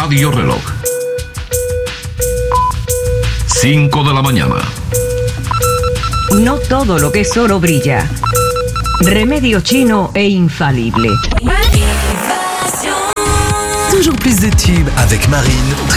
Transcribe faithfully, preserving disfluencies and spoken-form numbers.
Radio Reloj. cinco de la mañana. No todo lo que es oro brilla. Remedio chino e infalible. Toujours plus de tubes avec Marine.